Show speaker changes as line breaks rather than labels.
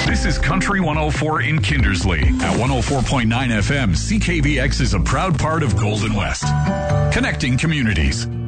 This is Country 104 in Kindersley. At 104.9 FM, CKVX is a proud part of Golden West. Connecting communities.